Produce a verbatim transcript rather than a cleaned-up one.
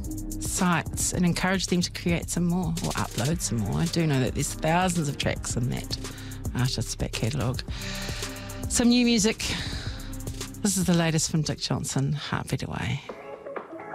sites and encourage them to create some more or upload some more. I do know that there's thousands of tracks in that artist's back catalogue. Some new music. This is the latest from Dick Johnson, Heartbeat Away.